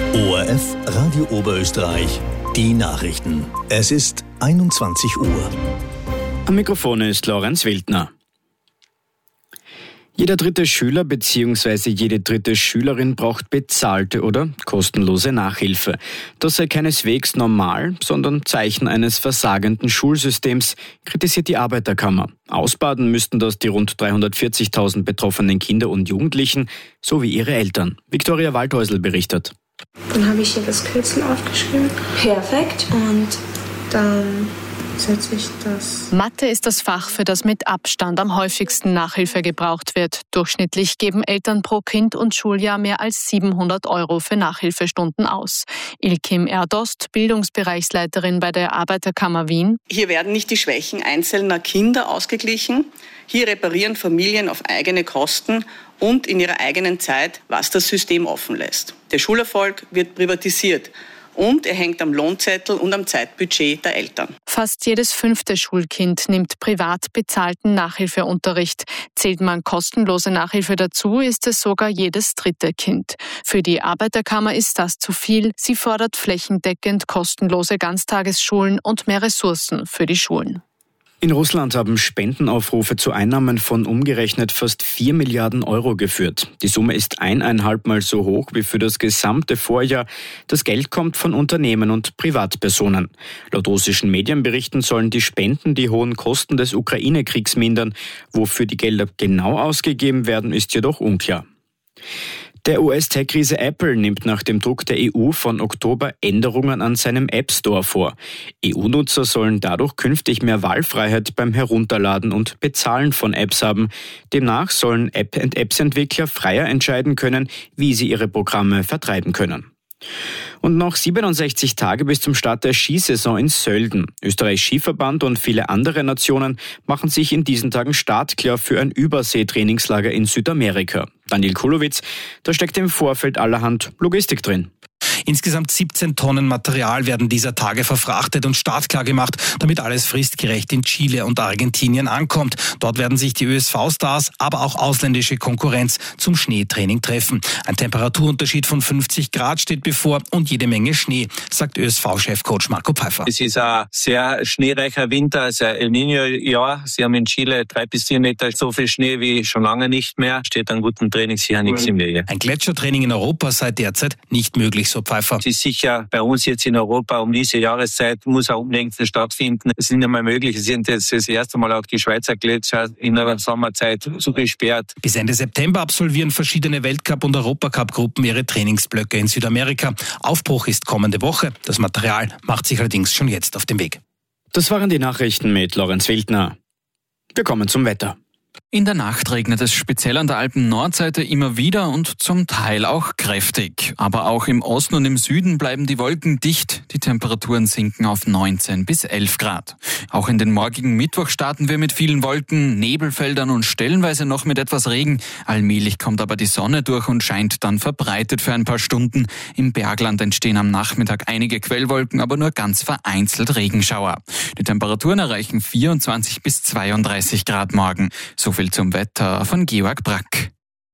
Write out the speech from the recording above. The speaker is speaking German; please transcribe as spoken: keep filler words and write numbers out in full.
O R F Radio Oberösterreich, die Nachrichten. Es ist einundzwanzig Uhr. Am Mikrofon ist Lorenz Wildner. Jeder dritte Schüler bzw. jede dritte Schülerin braucht bezahlte oder kostenlose Nachhilfe. Das sei keineswegs normal, sondern Zeichen eines versagenden Schulsystems, kritisiert die Arbeiterkammer. Ausbaden müssten das die rund dreihundertvierzigtausend betroffenen Kinder und Jugendlichen sowie ihre Eltern. Viktoria Waldhäusl berichtet. Dann habe ich hier das Kürzel aufgeschrieben. Perfekt. Und dann setze ich das. Mathe ist das Fach, für das mit Abstand am häufigsten Nachhilfe gebraucht wird. Durchschnittlich geben Eltern pro Kind und Schuljahr mehr als siebenhundert Euro für Nachhilfestunden aus. Ilkim Erdost, Bildungsbereichsleiterin bei der Arbeiterkammer Wien. Hier werden nicht die Schwächen einzelner Kinder ausgeglichen. Hier reparieren Familien auf eigene Kosten und in ihrer eigenen Zeit, was das System offen lässt. Der Schulerfolg wird privatisiert. Und er hängt am Lohnzettel und am Zeitbudget der Eltern. Fast jedes fünfte Schulkind nimmt privat bezahlten Nachhilfeunterricht. Zählt man kostenlose Nachhilfe dazu, ist es sogar jedes dritte Kind. Für die Arbeiterkammer ist das zu viel. Sie fordert flächendeckend kostenlose Ganztagesschulen und mehr Ressourcen für die Schulen. In Russland haben Spendenaufrufe zu Einnahmen von umgerechnet fast vier Milliarden Euro geführt. Die Summe ist eineinhalbmal so hoch wie für das gesamte Vorjahr. Das Geld kommt von Unternehmen und Privatpersonen. Laut russischen Medienberichten sollen die Spenden die hohen Kosten des Ukraine-Kriegs mindern. Wofür die Gelder genau ausgegeben werden, ist jedoch unklar. Der U S-Tech-Riese Apple nimmt nach dem Druck der E U von Oktober Änderungen an seinem App Store vor. E U-Nutzer sollen dadurch künftig mehr Wahlfreiheit beim Herunterladen und Bezahlen von Apps haben. Demnach sollen App- und Apps-Entwickler freier entscheiden können, wie sie ihre Programme vertreiben können. Und noch siebenundsechzig Tage bis zum Start der Skisaison in Sölden. Österreichs Skiverband und viele andere Nationen machen sich in diesen Tagen startklar für ein Überseetrainingslager in Südamerika. Daniel Kulowitz, da steckt im Vorfeld allerhand Logistik drin. Insgesamt siebzehn Tonnen Material werden dieser Tage verfrachtet und startklar gemacht, damit alles fristgerecht in Chile und Argentinien ankommt. Dort werden sich die Ö S V-Stars, aber auch ausländische Konkurrenz zum Schneetraining treffen. Ein Temperaturunterschied von fünfzig Grad steht bevor und jede Menge Schnee, sagt Ö S V-Chefcoach Marco Pfeiffer. Es ist ein sehr schneereicher Winter, also ein El Niño-Jahr. Sie haben in Chile drei bis vier Meter so viel Schnee wie schon lange nicht mehr. Steht an guten Trainings hier nichts im Wege. Ein Gletschertraining in Europa sei derzeit nicht möglich, so Pfeiffer. Es ist sicher bei uns jetzt in Europa um diese Jahreszeit muss ein Umdenken stattfinden. Es ist nicht mehr möglich. Es sind jetzt das erste Mal auch die Schweizer Gletscher in der Sommerzeit so gesperrt. Bis Ende September absolvieren verschiedene Weltcup- und Europacup-Gruppen ihre Trainingsblöcke in Südamerika. Aufbruch ist kommende Woche. Das Material macht sich allerdings schon jetzt auf den Weg. Das waren die Nachrichten mit Lorenz Wildner. Wir kommen zum Wetter. In der Nacht regnet es speziell an der Alpen-Nordseite immer wieder und zum Teil auch kräftig. Aber auch im Osten und im Süden bleiben die Wolken dicht. Die Temperaturen sinken auf neunzehn bis elf Grad. Auch in den morgigen Mittwoch starten wir mit vielen Wolken, Nebelfeldern und stellenweise noch mit etwas Regen. Allmählich kommt aber die Sonne durch und scheint dann verbreitet für ein paar Stunden. Im Bergland entstehen am Nachmittag einige Quellwolken, aber nur ganz vereinzelt Regenschauer. Die Temperaturen erreichen vierundzwanzig bis zweiunddreißig Grad morgen. So viel zum Wetter von Georg Brack.